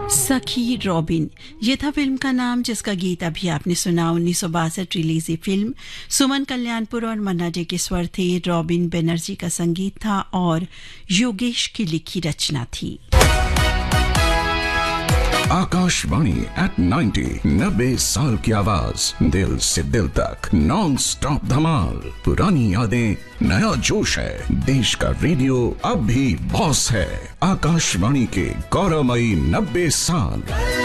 सखी रॉबिन, ये था फिल्म का नाम, जिसका गीत अभी आपने सुना। 1962 रिलीज फिल्म, सुमन कल्याणपुर और मन्ना डे के स्वर थे, रॉबिन बनर्जी का संगीत था और योगेश की लिखी रचना थी। आकाशवाणी एट 90 साल की आवाज, दिल से दिल तक नॉन स्टॉप धमाल। पुरानी यादें, नया जोश है, देश का रेडियो अब भी बॉस है। आकाशवाणी के गौरवमयी 90 साल।